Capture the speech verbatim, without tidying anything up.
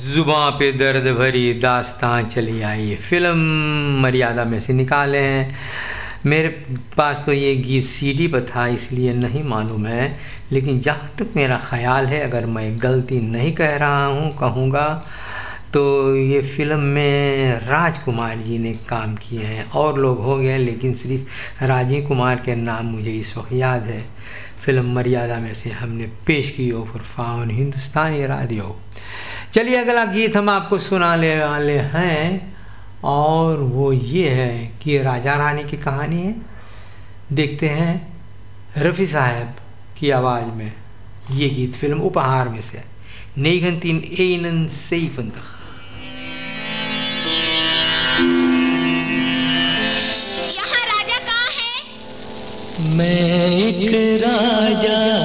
जुबां पे दर्द भरी दास्तां चली आई, फिल्म मर्यादा में से निकाले हैं। मेरे पास तो ये गीत सीडी पर था इसलिए नहीं मालूम है, लेकिन जहाँ तक मेरा ख़्याल है, अगर मैं गलती नहीं कह रहा हूँ कहूँगा तो ये फ़िल्म में राजकुमार जी ने काम किए हैं। और लोग हो गए लेकिन सिर्फ राजीव कुमार के नाम मुझे इस वक्त याद है। फिल्म मर्यादा में से हमने पेश की ओवर फाउन हिंदुस्तानी रेडियो। चलिए अगला गीत हम आपको सुनाने वाले हैं और वो ये है कि राजा रानी की कहानी है। देखते हैं रफ़ी साहब की आवाज़ में ये गीत फिल्म उपहार में से। नेगंतीन एनन सेवंतख मैं एक राजा